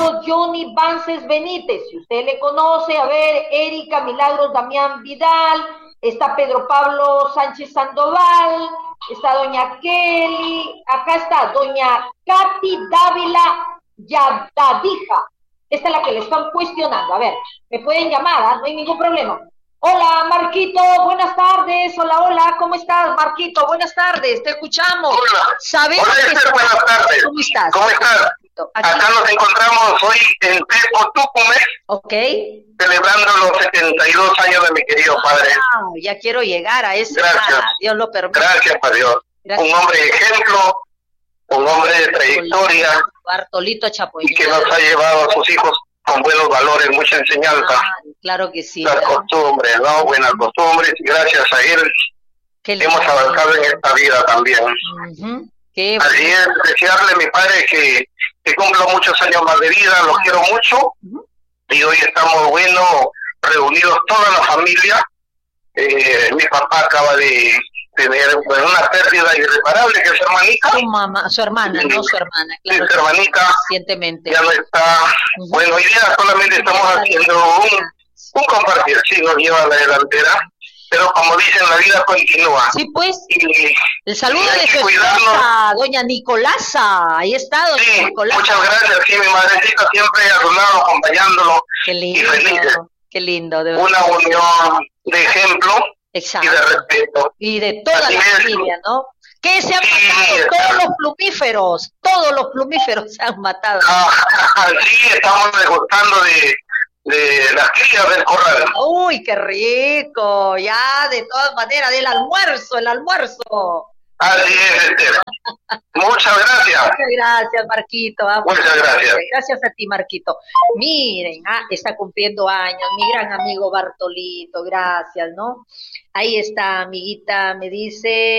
amigo Johnny Vances Benítez, si usted le conoce, a ver, Erika Milagros Damián Vidal, está Pedro Pablo Sánchez Sandoval, está doña Kelly, acá está doña Katy Dávila Yadadija. Esta es la que le están cuestionando. A ver, me pueden llamar, ¿eh? No hay ningún problema. Hola, Marquito, buenas tardes. Hola, hola, ¿cómo estás, Marquito? Buenas tardes, te escuchamos. Hola. Sabemos Hola, que buenas tardes. ¿Cómo estás? ¿Cómo estás? Aquí. Acá nos encontramos hoy en Tepo, Tucumán, Ok. celebrando los 72 años de mi querido padre. Wow, ya quiero llegar a ese. Gracias. Dios lo permite. Gracias a Dios. Gracias. Un hombre de ejemplo, un hombre de trayectoria Bartolito Chapoy. y que nos ha llevado a sus hijos con buenos valores, mucha enseñanza. Claro que sí. Las costumbres, ¿no? Buenas costumbres, y gracias a él hemos avanzado en esta vida también. Así es, desearle a mi padre que cumpla muchos años más de vida, lo quiero mucho, y hoy estamos, bueno, reunidos toda la familia. Mi papá acaba de tener una pérdida irreparable, que es su hermanita. Su hermana, no su hermana, claro. Su hermanita recientemente. Ya no está. Bueno, hoy día solamente estamos haciendo un compartir, sí, nos lleva a la delantera, pero como dicen, la vida continúa. Sí, pues, y el saludo de su cuidarnos. esposa, doña Nicolasa, ahí está, doña Sí, Nicolasa. muchas gracias, sí, mi madrecita siempre a su lado, acompañándolo. Qué lindo, y felices. qué lindo. De una unión de ejemplo. Exacto. Y de respeto. Y de toda Así la es. familia, ¿no? Que se han matado todos los plumíferos se han matado. Sí, estamos degustando de las crías del corral. Uy, qué rico, ya, de todas maneras, el almuerzo. Así es, Esther. Muchas gracias. Muchas gracias, Marquito. Muchas gracias. Gracias a ti, Marquito. Miren, está cumpliendo años, mi gran amigo Bartolito, gracias, ¿no? Ahí está, amiguita, me dice...